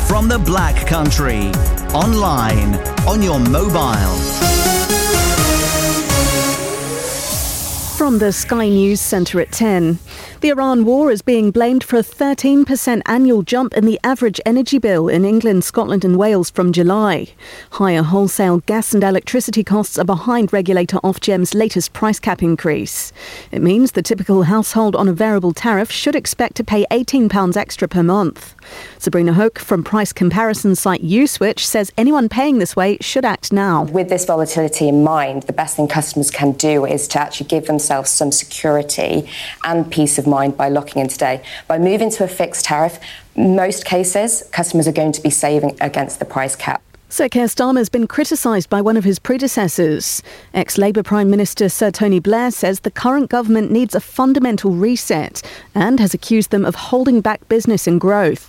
from the Black Country. Online, on your mobile. From the Sky News Centre at 10. The Iran war is being blamed for a 13% annual jump in the average energy bill in England, Scotland and Wales from July. Higher wholesale gas and electricity costs are behind regulator Ofgem's latest price cap increase. It means the typical household on a variable tariff should expect to pay £18 extra per month. Sabrina Hoke from price comparison site Uswitch says anyone paying this way should act now. With this volatility in mind, the best thing customers can do is to actually give themselves some security and peace of mind by locking in today. By moving to a fixed tariff, most cases, customers are going to be saving against the price cap. Sir Keir Starmer has been criticised by one of his predecessors. Ex-Labour Prime Minister Sir Tony Blair says the current government needs a fundamental reset and has accused them of holding back business and growth.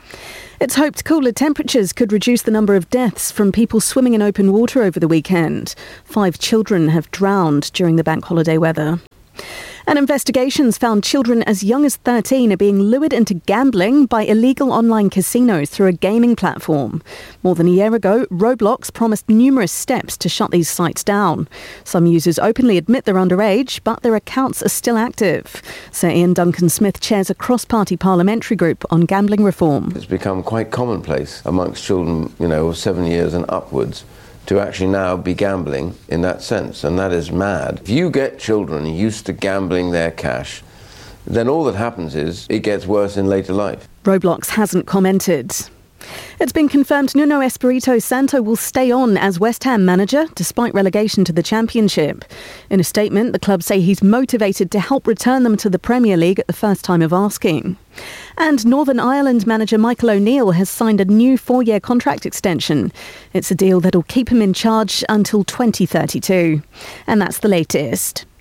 It's hoped cooler temperatures could reduce the number of deaths from people swimming in open water over the weekend. 5 children have drowned during the bank holiday weather. And investigations found children as young as 13 are being lured into gambling by illegal online casinos through a gaming platform. More than a year ago, Roblox promised numerous steps to shut these sites down. Some users openly admit they're underage, but their accounts are still active. Sir Ian Duncan-Smith chairs a cross-party parliamentary group on gambling reform. It's become quite commonplace amongst children, of 7 years and upwards, to actually now be gambling in that sense, and that is mad. If you get children used to gambling their cash, then all that happens is it gets worse in later life. Roblox hasn't commented. It's been confirmed Nuno Espirito Santo will stay on as West Ham manager despite relegation to the Championship. In a statement, the club say he's motivated to help return them to the Premier League at the first time of asking. And Northern Ireland manager Michael O'Neill has signed a new 4-year contract extension. It's a deal that'll keep him in charge until 2032. And that's the latest.